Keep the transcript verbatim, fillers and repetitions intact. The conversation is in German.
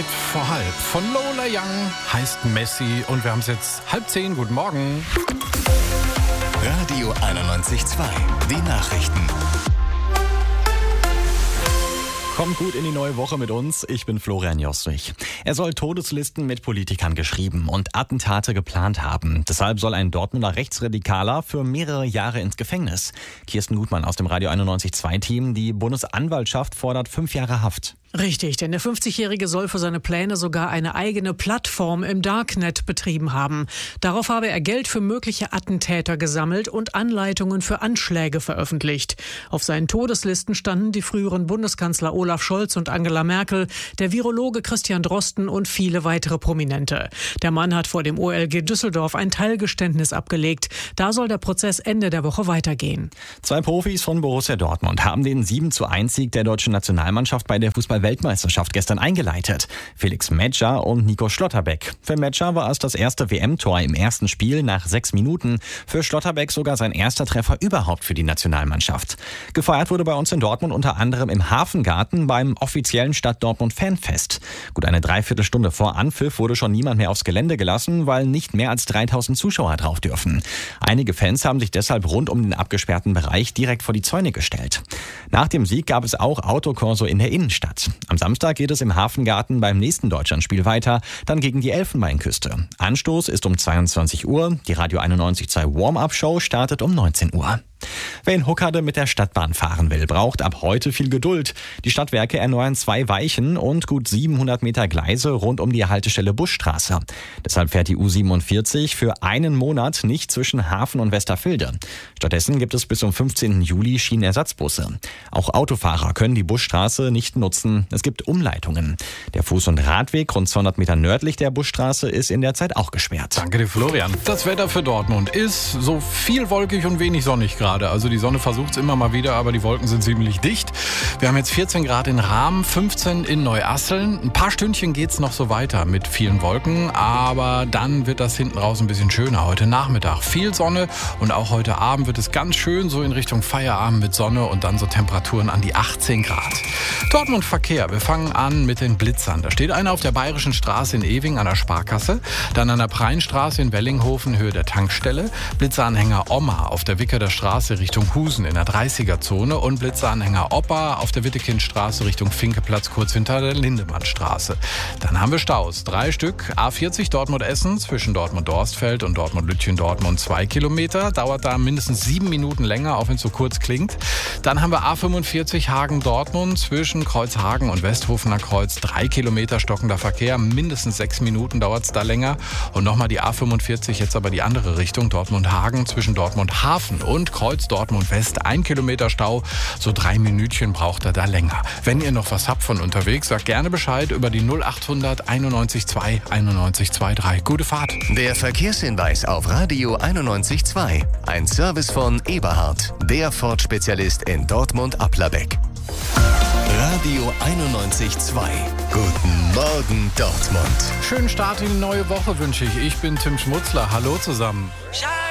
vor halb. Von Lola Young heißt Messi und wir haben es jetzt halb zehn. Guten Morgen. Radio einundneunzig Komma zwei, die Nachrichten. Kommt gut in die neue Woche mit uns. Ich bin Florian Jostrich. Er soll Todeslisten mit Politikern geschrieben und Attentate geplant haben. Deshalb soll ein Dortmunder Rechtsradikaler für mehrere Jahre ins Gefängnis. Kirsten Gutmann aus dem Radio einundneunzig Komma zwei Team. Die Bundesanwaltschaft fordert fünf Jahre Haft. Richtig, denn der fünfzigjährige soll für seine Pläne sogar eine eigene Plattform im Darknet betrieben haben. Darauf habe er Geld für mögliche Attentäter gesammelt und Anleitungen für Anschläge veröffentlicht. Auf seinen Todeslisten standen die früheren Bundeskanzler Olaf Scholz und Angela Merkel, der Virologe Christian Drosten und viele weitere Prominente. Der Mann hat vor dem O L G Düsseldorf ein Teilgeständnis abgelegt. Da soll der Prozess Ende der Woche weitergehen. Zwei Profis von Borussia Dortmund haben den sieben zu eins Sieg der deutschen Nationalmannschaft bei der Fußball-Weltmeisterschaft gestern eingeleitet. Felix Metscher und Nico Schlotterbeck. Für Metscher war es das erste W M-Tor im ersten Spiel nach sechs Minuten. Für Schlotterbeck sogar sein erster Treffer überhaupt für die Nationalmannschaft. Gefeiert wurde bei uns in Dortmund unter anderem im Hafengarten beim offiziellen Stadt Dortmund Fanfest. Gut eine Dreiviertelstunde vor Anpfiff wurde schon niemand mehr aufs Gelände gelassen, weil nicht mehr als dreitausend Zuschauer drauf dürfen. Einige Fans haben sich deshalb rund um den abgesperrten Bereich direkt vor die Zäune gestellt. Nach dem Sieg gab es auch Autokorso in der Innenstadt. Am Samstag geht es im Hafengarten beim nächsten Deutschlandspiel weiter, dann gegen die Elfenbeinküste. Anstoß ist um zweiundzwanzig Uhr, die Radio einundneunzig Komma zwei Warm-Up-Show startet um neunzehn Uhr. Wer in Huckade mit der Stadtbahn fahren will, braucht ab heute viel Geduld. Die Stadtwerke erneuern zwei Weichen und gut siebenhundert Meter Gleise rund um die Haltestelle Buschstraße. Deshalb fährt die U siebenundvierzig für einen Monat nicht zwischen Hafen und Westerfilde. Stattdessen gibt es bis zum fünfzehnten Juli Schienenersatzbusse. Auch Autofahrer können die Buschstraße nicht nutzen. Es gibt Umleitungen. Der Fuß- und Radweg rund zweihundert Meter nördlich der Buschstraße ist in der Zeit auch gesperrt. Danke dir, Florian. Das Wetter für Dortmund ist so viel wolkig und wenig sonnig gerade. Also die Sonne versucht es immer mal wieder, aber die Wolken sind ziemlich dicht. Wir haben jetzt vierzehn Grad in Rahmen, fünfzehn in Neuasseln. Ein paar Stündchen geht's noch so weiter mit vielen Wolken, aber dann wird das hinten raus ein bisschen schöner. Heute Nachmittag viel Sonne und auch heute Abend wird es ganz schön so in Richtung Feierabend mit Sonne und dann so Temperaturen an die achtzehn Grad. Dortmund Verkehr. Wir fangen an mit den Blitzern. Da steht einer auf der Bayerischen Straße in Ewing an der Sparkasse, dann an der Preinstraße in Wellinghofen, Höhe der Tankstelle, Blitzeranhänger Oma auf der Wickerder Straße Richtung Husen in der dreißiger-Zone und Blitzeranhänger Opa auf der Wittekindstraße Richtung Finkeplatz kurz hinter der Lindemannstraße. Dann haben wir Staus. Drei Stück. A vierzig Dortmund-Essen zwischen Dortmund-Dorstfeld und Dortmund-Lütchen-Dortmund zwei Kilometer. Dauert da mindestens sieben Minuten länger, auch wenn es so kurz klingt. Dann haben wir A fünfundvierzig Hagen-Dortmund zwischen Kreuzhagen und Westhofener Kreuz. Drei Kilometer stockender Verkehr. Mindestens sechs Minuten dauert es da länger. Und nochmal die A fünfundvierzig, jetzt aber die andere Richtung. Dortmund-Hagen zwischen Dortmund-Hafen und Kreuz Dortmund West, ein Kilometer Stau, so drei Minütchen braucht er da länger. Wenn ihr noch was habt von unterwegs, sagt gerne Bescheid über die null achthundert einundneunzig zwei einundneunzig zweiunddreißig. Gute Fahrt. Der Verkehrshinweis auf Radio einundneunzig Komma zwei. Ein Service von Eberhard, der Ford-Spezialist in Dortmund-Applerbeck. Radio einundneunzig Komma zwei. Guten Morgen Dortmund. Schönen Start in die neue Woche wünsche ich. Ich bin Tim Schmutzler. Hallo zusammen.